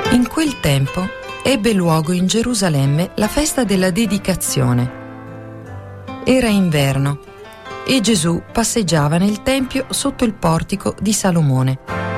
In quel tempo ebbe luogo in Gerusalemme la festa della dedicazione. Era inverno e Gesù passeggiava nel tempio sotto il portico di Salomone.